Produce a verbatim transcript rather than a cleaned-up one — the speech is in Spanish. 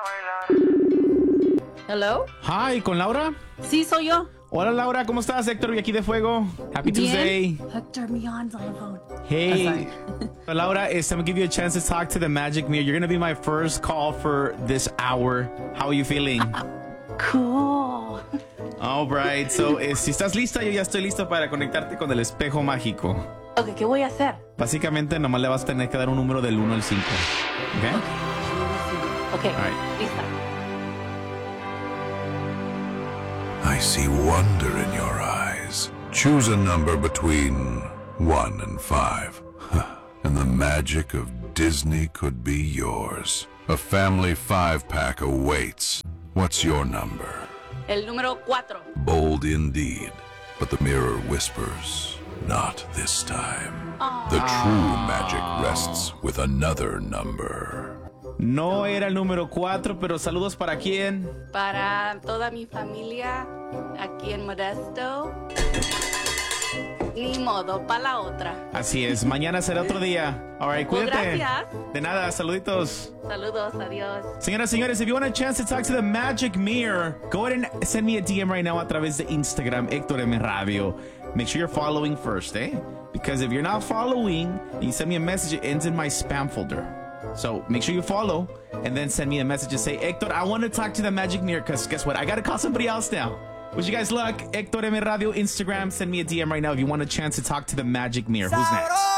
Hello. Hi, ¿con Laura? Sí, soy yo. Hola Laura, ¿cómo estás? Héctor aquí de Fuego. Happy Bien. Tuesday. Hector Millon's on the phone. Hey. Oh, Laura, it's, I'm going to give you a chance to talk to the Magic Mirror. You're going to be my first call for this hour. How are you feeling? Cool. All right. So, eh, si estás lista, yo ya estoy listo para conectarte con el espejo mágico. Ok, ¿qué voy a hacer? Básicamente, nomás le vas a tener que dar un número del uno al cinco. ¿Ok? Ok, All right. lista. I see wonder in your eyes. Choose a number between one and five. And the magic of Disney could be yours. A family five-pack awaits. What's your number? El número cuatro. Bold indeed. But the mirror whispers, not this time. The true magic rests with another number. No era el número cuatro, pero saludos para quién. Para toda mi familia aquí en Modesto. Ni modo, para la otra. Así es, mañana será otro día. All right, Well, cuídate. gracias. De nada, saluditos. Saludos, adiós. Señoras, señores, if you want a chance to talk to the Magic Mirror, go ahead and send me a D M right now a través de Instagram, Héctor M. Radio. Make sure you're following first, eh? Because if you're not following and you send me a message, it ends in my spam folder. So make sure you follow and then send me a message and say, Héctor, I want to talk to the Magic Mirror because guess what? I got to call somebody else now. Wish you guys luck. Héctor M. Radio, Instagram. Send me a D M right now if you want a chance to talk to the Magic Mirror. Who's next?